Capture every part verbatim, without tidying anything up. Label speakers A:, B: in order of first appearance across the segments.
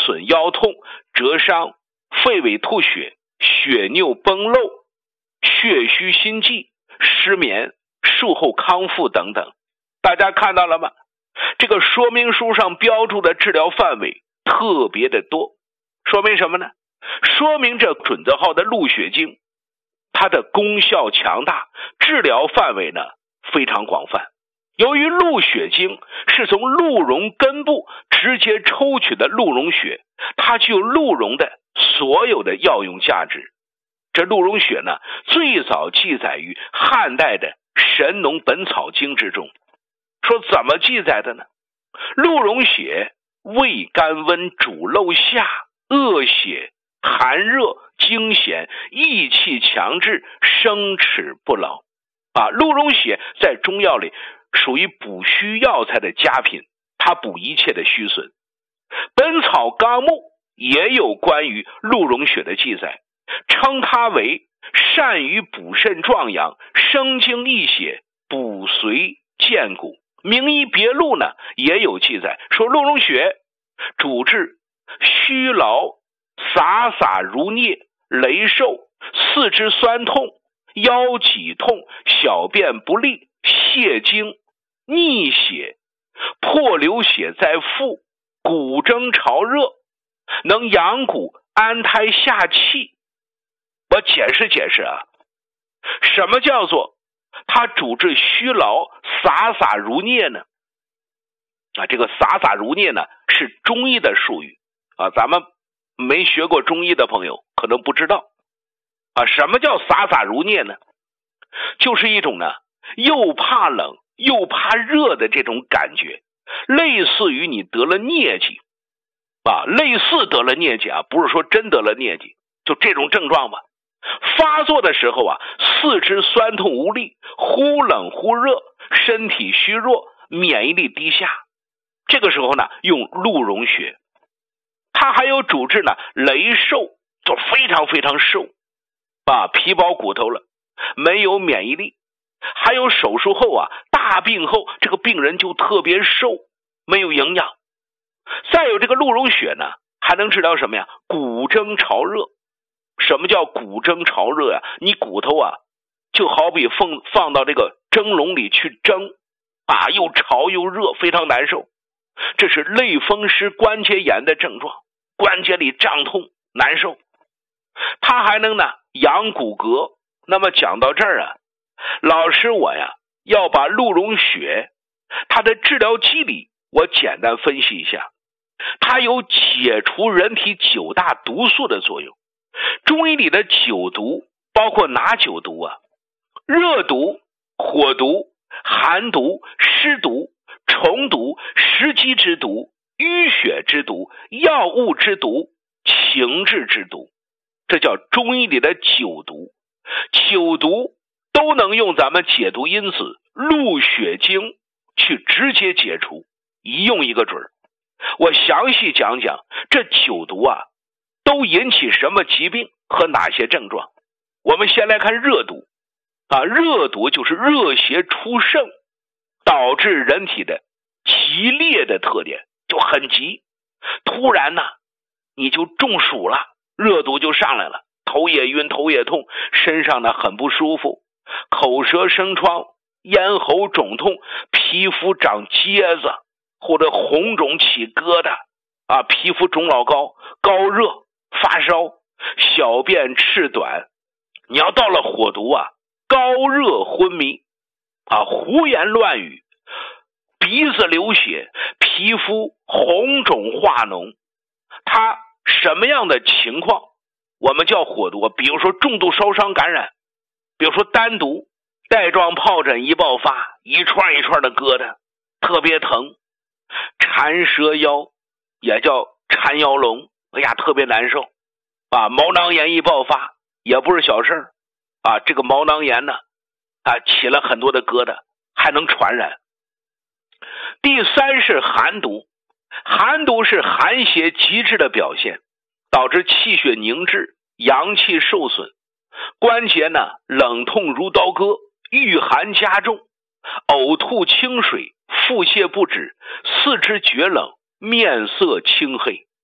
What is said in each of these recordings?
A: 损腰痛、折伤、肺尾吐血、血尿崩漏、血虚心悸、失眠、术后康复等等。大家看到了吗？这个说明书上标注的治疗范围特别的多，说明什么呢？说明这准字号的鹿血精它的功效强大，治疗范围呢非常广泛。由于鹿血精是从鹿茸根部直接抽取的鹿茸血，它具有鹿茸的所有的药用价值。这鹿茸血呢，最早记载于汉代的《神农本草经》之中。说怎么记载的呢？鹿茸血味甘温，主漏下，恶血，寒热，惊痫，益气强志，生齿不老。啊，鹿茸血在中药里属于补虚药材的佳品，它补一切的虚损。本草纲目也有关于鹿茸血的记载，称它为善于补肾壮阳，生精益血，补髓健骨。名医别录呢也有记载，说鹿茸血主治虚劳、洒洒如啮、雷瘦、四肢酸痛、腰脊痛、小便不利、泄精、逆血、破流血在腹、骨蒸潮热，能养骨安胎下气。我解释解释啊，什么叫做它主治虚劳、洒洒如啮呢？啊，这个洒洒如啮呢是中医的术语啊，咱们没学过中医的朋友可能不知道啊。什么叫洒洒如啮呢？就是一种呢又怕冷又怕热的这种感觉，类似于你得了疟疾啊，类似得了疟疾啊，不是说真得了疟疾，就这种症状吧。发作的时候啊，四肢酸痛无力，忽冷忽热，身体虚弱，免疫力低下。这个时候呢，用鹿茸血。它还有主治呢雷瘦，就非常非常瘦啊，皮包骨头了，没有免疫力。还有手术后啊，大病后这个病人就特别瘦，没有营养。再有这个鹿茸血呢，还能治疗什么呀？骨蒸潮热。什么叫骨蒸潮热呀？你骨头啊就好比放放到这个蒸笼里去蒸啊，又潮又热，非常难受。这是类风湿关节炎的症状，关节里胀痛难受。它还能呢养骨骼。那么讲到这儿啊，老师我呀要把鹿茸血它的治疗机理我简单分析一下。它有解除人体九大毒素的作用。中医里的九毒包括哪九毒啊？热毒、火毒、寒毒、湿毒、虫毒、食积之毒、淤血之毒、药物之毒、情志之毒。这叫中医里的九毒。九毒都能用咱们解毒因子鹿血精去直接解除，一用一个准儿。我详细讲讲这九毒啊都引起什么疾病和哪些症状。我们先来看热毒啊，热毒就是热邪出盛，导致人体的急烈的特点，就很急，突然呢你就中暑了，热毒就上来了，头也晕，头也痛，身上呢很不舒服，口舌生疮，咽喉肿痛，皮肤长疖子或者红肿起疙瘩啊，皮肤肿老高，高热发烧，小便赤短。你要到了火毒啊，高热昏迷啊，胡言乱语，鼻子流血，皮肤红肿化脓。它什么样的情况我们叫火毒？比如说重度烧伤感染，比如说单独带状疱疹一爆发，一串一串的疙瘩，特别疼。缠蛇腰也叫缠腰龙，哎呀特别难受啊。毛囊炎一爆发也不是小事儿啊，这个毛囊炎呢啊起了很多的疙瘩，还能传染。第三是寒毒。寒毒是寒邪极致的表现，导致气血凝滞，阳气受损，关节呢冷痛如刀割，遇寒加重，呕吐清水，腹泻不止，四肢厥冷，面色青黑。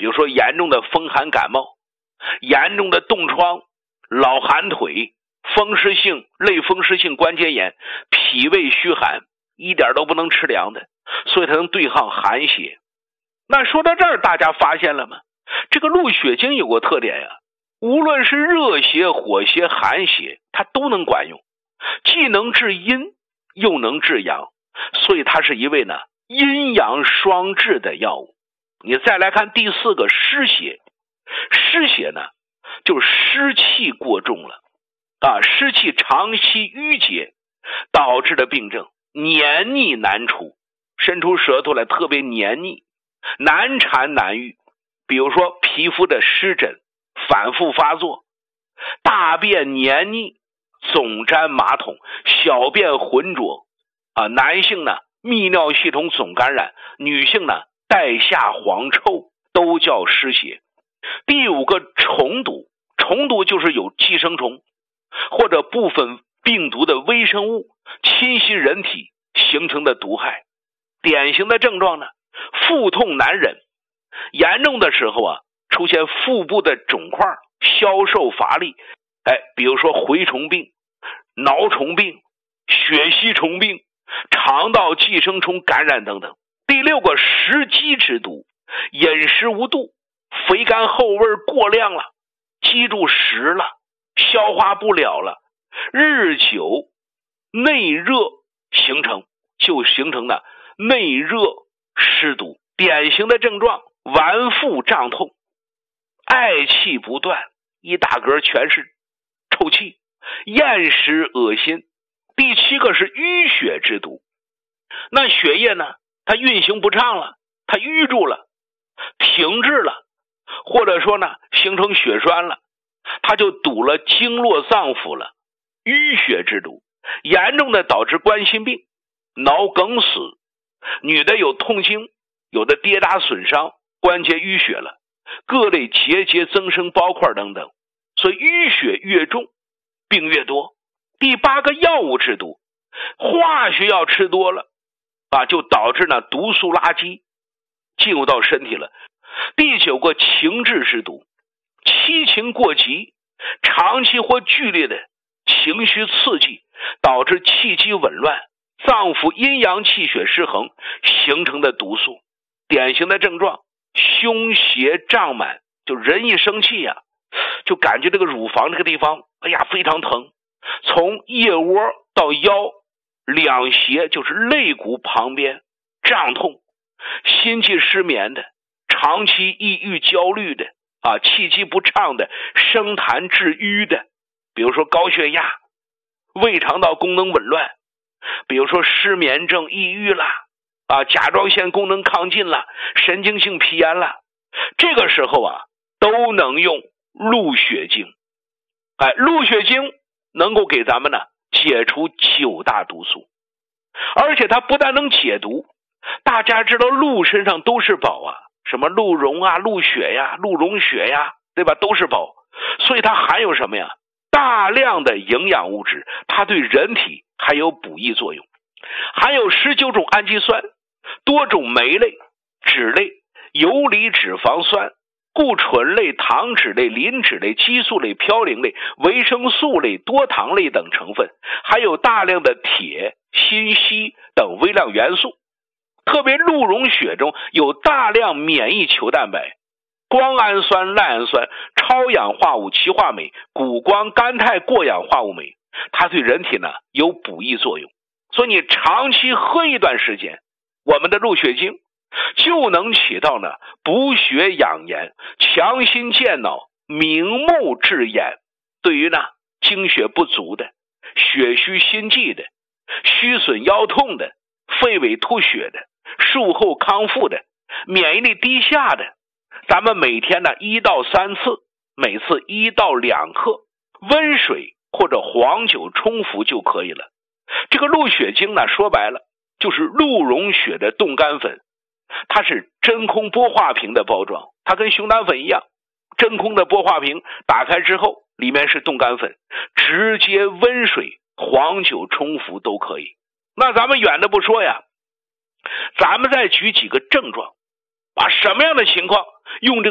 A: 比如说严重的风寒感冒、严重的冻疮、老寒腿、风湿性类风湿性关节炎、脾胃虚寒，一点都不能吃凉的，所以它能对抗寒邪。那说到这儿，大家发现了吗？这个鹿血精有个特点呀，无论是热邪、火邪、寒邪，它都能管用，既能治阴又能治阳，所以它是一味呢阴阳双治的药物。你再来看第四个湿邪，湿邪呢就是湿气过重了啊，湿气长期淤结导致的病症，黏腻难除，伸出舌头来特别黏腻，难缠难愈。比如说皮肤的湿疹反复发作，大便黏腻，总沾马桶，小便浑浊啊，男性呢泌尿系统总感染，女性呢带下黄臭，都叫湿邪。第五个虫毒，虫毒就是有寄生虫或者部分病毒的微生物侵袭人体形成的毒害。典型的症状呢，腹痛难忍，严重的时候啊，出现腹部的肿块、消瘦乏力，哎，比如说蛔虫病、挠虫病、血吸虫病、肠道寄生虫感染等等。第六个食积之毒，饮食无度，肥甘厚味过量了，积住食了，消化不了了，日久内热形成，就形成了内热湿毒。典型的症状，脘腹胀痛，嗳气不断，一打嗝全是臭气，厌食恶心。第七个是淤血之毒，那血液呢它运行不畅了，它淤住了，停滞了，或者说呢形成血栓了，它就堵了经络脏腑了，淤血之毒，严重的导致冠心病、脑梗死，女的有痛经，有的跌打损伤，关节淤血了，各类结节增生包块等等，所以淤血越重病越多。第八个药物之毒，化学药吃多了啊，就导致呢毒素垃圾进入到身体了。第九个情志之毒，七情过急，长期或剧烈的情绪刺激，导致气机紊乱，脏腑阴阳气血失衡形成的毒素。典型的症状，胸胁胀满，就人一生气呀、啊，就感觉这个乳房这个地方哎呀非常疼，从腋窝到腰两胁，就是肋骨旁边胀痛，心悸失眠的，长期抑郁焦虑的啊，气机不畅的，生痰致瘀的，比如说高血压、胃肠道功能紊乱，比如说失眠症、抑郁啦啊，甲状腺功能亢进了，神经性皮炎了，这个时候啊都能用鹿血精。哎，鹿血精能够给咱们呢解除九大毒素，而且它不但能解毒，大家知道鹿身上都是宝啊，什么鹿茸啊、鹿血呀、鹿茸血呀，对吧，都是宝，所以它含有什么呀？大量的营养物质，它对人体还有补益作用，含有十九种氨基酸，多种酶类、脂类、游离脂肪酸、固醇类、糖脂类、磷脂类、激素类、嘌呤类、维生素类、多糖类等成分，还有大量的铁、锌、硒等微量元素。特别鹿茸血中有大量免疫球蛋白、胱氨酸、赖氨酸、超氧化物歧化酶、谷胱甘肽过氧化物酶，它对人体呢有补益作用。所以你长期喝一段时间，我们的鹿血精就能起到呢补血养颜、强心健脑、明目治眼，对于呢精血不足的、血虚心悸的、虚损腰痛的、肺痿吐血的、术后康复的、免疫力低下的，咱们每天呢一到三次，每次一到两克，温水或者黄酒冲服就可以了。这个鹿血精呢，说白了就是鹿茸血的冻干粉，它是真空玻化瓶的包装，它跟熊胆粉一样，真空的玻化瓶打开之后里面是冻干粉，直接温水黄酒冲服都可以。那咱们远的不说呀，咱们再举几个症状啊，什么样的情况用这个